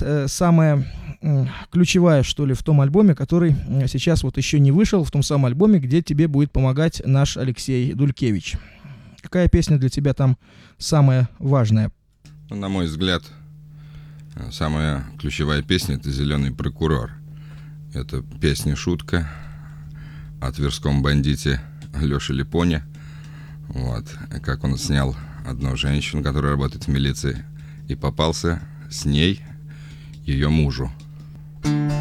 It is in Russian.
самая ключевая, что ли, в том альбоме, который сейчас вот еще не вышел, в том самом альбоме, где тебе будет помогать наш Алексей Дулькевич. Какая песня для тебя там самая важная? Ну, на мой взгляд, самая ключевая песня — это «Зеленый прокурор». Это песня-шутка о тверском бандите Лёше Липоне. Вот. Как он снял одну женщину, которая работает в милиции, и попался с ней ее мужу.